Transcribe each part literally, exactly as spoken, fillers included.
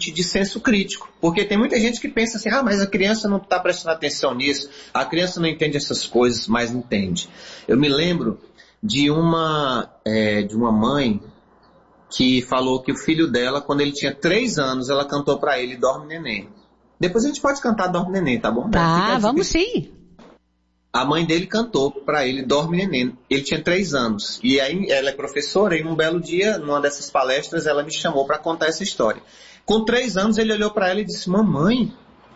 ouvinte de senso crítico. Porque tem muita gente que pensa assim, ah, mas a criança não está prestando atenção nisso, a criança não entende essas coisas, mas entende. Eu me lembro de uma, é, de uma mãe que falou que o filho dela, quando ele tinha três anos, ela cantou para ele Dorme Neném. Depois a gente pode cantar Dorme Neném, tá bom? Tá, vamos sim. A mãe dele cantou para ele Dorme Neném. Ele tinha três anos. E aí ela é professora e um belo dia, numa dessas palestras, ela me chamou para contar essa história. Com três anos ele olhou para ela e disse, mamãe,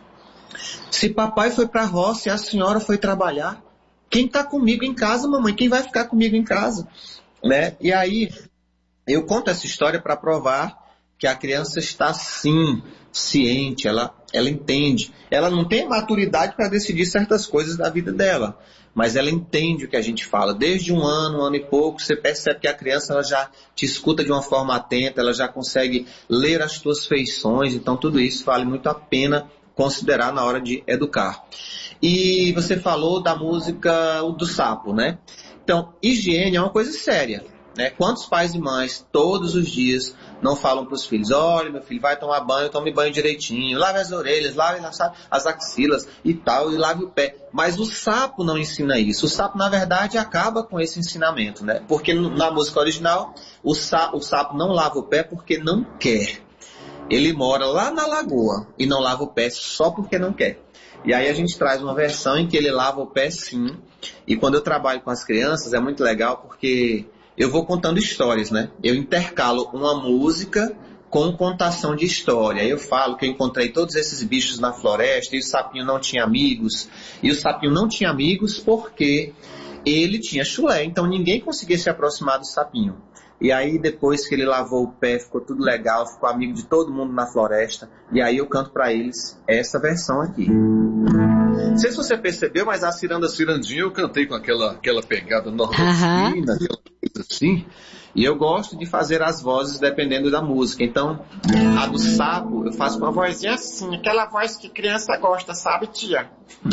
se papai foi para a roça e a senhora foi trabalhar, quem está comigo em casa, mamãe? Quem vai ficar comigo em casa? Né? E aí eu conto essa história para provar que a criança está sim ciente, ela, ela entende. Ela não tem maturidade para decidir certas coisas da vida dela, mas ela entende o que a gente fala. Desde um ano, um ano e pouco, você percebe que a criança ela já te escuta de uma forma atenta, ela já consegue ler as tuas feições, então tudo isso vale muito a pena considerar na hora de educar. E você falou da música do sapo, né? Então, higiene é uma coisa séria. Né? Quantos pais e mães, todos os dias, não falam para os filhos, olha, meu filho, vai tomar banho, tome banho direitinho, lave as orelhas, lave as axilas e tal, e lave o pé. Mas o sapo não ensina isso. O sapo, na verdade, acaba com esse ensinamento, né? Porque na música original, o sapo, o sapo não lava o pé porque não quer. Ele mora lá na lagoa e não lava o pé só porque não quer. E aí a gente traz uma versão em que ele lava o pé sim. E quando eu trabalho com as crianças, é muito legal porque eu vou contando histórias, né? Eu intercalo uma música com contação de história. Eu falo que eu encontrei todos esses bichos na floresta e o sapinho não tinha amigos. E o sapinho não tinha amigos porque ele tinha chulé. Então ninguém conseguia se aproximar do sapinho. E aí depois que ele lavou o pé, ficou tudo legal, ficou amigo de todo mundo na floresta. E aí eu canto para eles essa versão aqui. Não sei se você percebeu, mas a Ciranda Cirandinha eu cantei com aquela, aquela pegada nordestina, uhum. Aquela coisa assim. E eu gosto de fazer as vozes dependendo da música. Então, a do sapo, eu faço com a vozinha assim, aquela voz que criança gosta, sabe, tia?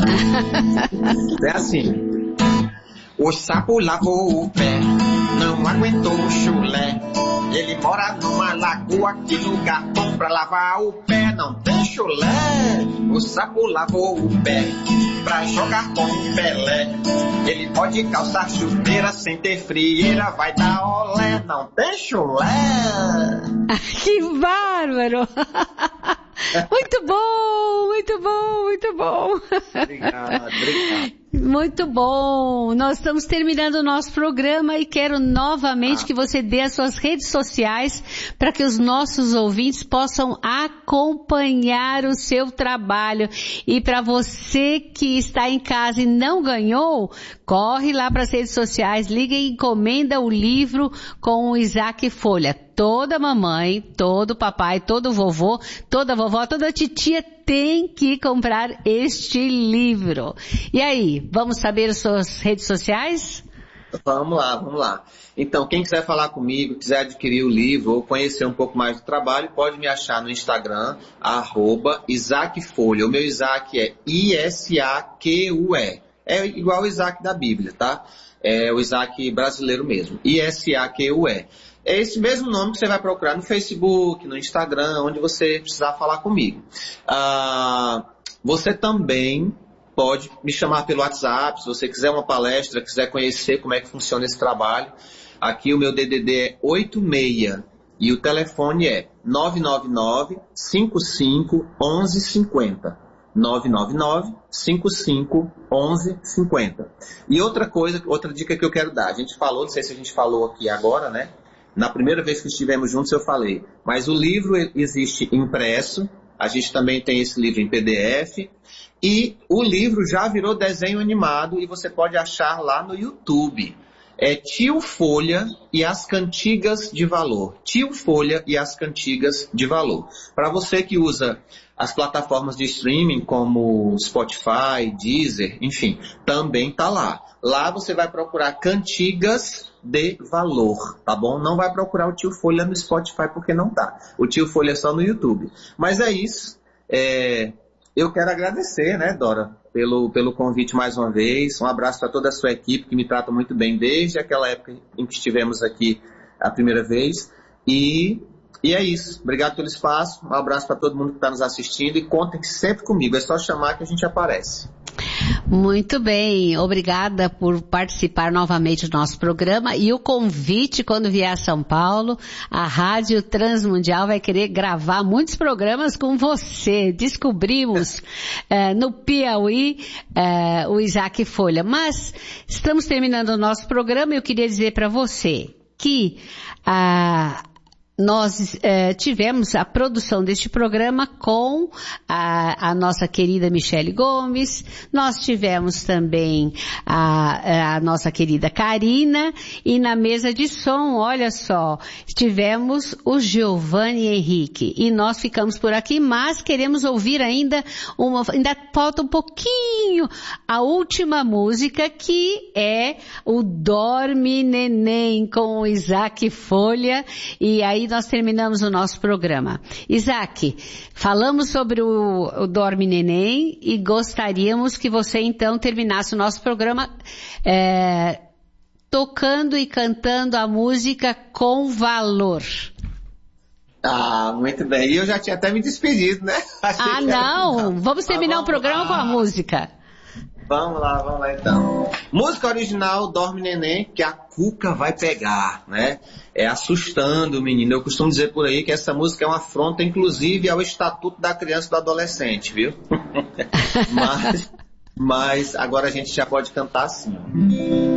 É assim. O sapo lavou o pé, não aguentou o chulé. Ele mora numa lagoa, que lugar bom pra lavar o pé, não tem chulé. O sapo lavou o pé pra jogar com o Pelé. Ele pode calçar chuteira sem ter frieira, vai dar olé, não tem chulé. Que bárbaro! Muito bom, muito bom, muito bom. Obrigado, obrigado. Muito bom. Nós estamos terminando o nosso programa e quero novamente ah. que você dê as suas redes sociais para que os nossos ouvintes possam acompanhar o seu trabalho. E para você que está em casa e não ganhou, corre lá para as redes sociais, liga e encomenda o livro com o Isaac Folha. Toda mamãe, todo papai, todo vovô, toda vovó, toda titia tem que comprar este livro. E aí, vamos saber as suas redes sociais? Vamos lá, vamos lá. Então, quem quiser falar comigo, quiser adquirir o livro ou conhecer um pouco mais do trabalho, pode me achar no Instagram, arroba Isaac Folha. O meu Isaac é I S A Q U E. É igual o Isaac da Bíblia, tá? É o Isaac brasileiro mesmo. I S A Q U E. É esse mesmo nome que você vai procurar no Facebook, no Instagram, onde você precisar falar comigo. Ah, você também pode me chamar pelo WhatsApp, se você quiser uma palestra, quiser conhecer como é que funciona esse trabalho. Aqui o meu D D D é oito seis e o telefone é nove nove nove, cinco cinco, um um cinco zero. nove nove nove, cinco cinco, um um cinco zero. E outra coisa, outra dica que eu quero dar. A gente falou, não sei se a gente falou aqui agora, né? Na primeira vez que estivemos juntos eu falei, mas o livro existe impresso, a gente também tem esse livro em P D F, e o livro já virou desenho animado e você pode achar lá no YouTube. É Tio Folha e as Cantigas de Valor. Tio Folha e as Cantigas de Valor. Para você que usa as plataformas de streaming como Spotify, Deezer, enfim, também tá lá. Lá você vai procurar Cantigas de Valor, tá bom? Não vai procurar o Tio Folha no Spotify porque não tá. O Tio Folha é só no YouTube. Mas é isso. É... Eu quero agradecer, né, Dora, pelo, pelo convite mais uma vez. Um abraço para toda a sua equipe que me trata muito bem desde aquela época em que estivemos aqui a primeira vez. E E é isso. Obrigado pelo espaço. Um abraço para todo mundo que está nos assistindo e contem sempre comigo. É só chamar que a gente aparece. Muito bem, obrigada por participar novamente do nosso programa e o convite quando vier a São Paulo, a Rádio Transmundial vai querer gravar muitos programas com você. Descobrimos eh, no Piauí eh, o Isaac Folha, mas estamos terminando o nosso programa e eu queria dizer para você que a nós eh, tivemos a produção deste programa com a, a nossa querida Michele Gomes, nós tivemos também a, a nossa querida Karina e na mesa de som, olha só, tivemos o Giovanni Henrique e nós ficamos por aqui, mas queremos ouvir ainda uma, ainda falta um pouquinho a última música que é o Dorme Neném com o Isaac Folha e aí nós terminamos o nosso programa. Isaac, falamos sobre o, o Dorme Neném e gostaríamos que você então terminasse o nosso programa é, tocando e cantando a música Com Valor. Ah, muito bem. E eu já tinha até me despedido, né? Achei ah, não! Vamos terminar ah, vamos o programa lá. Com a música. Vamos lá, vamos lá então. Música original, Dorme Neném, que a Cuca vai pegar, né? É assustando o menino. Eu costumo dizer por aí que essa música é uma afronta, inclusive, ao Estatuto da Criança e do Adolescente, viu? mas, mas agora a gente já pode cantar assim, ó.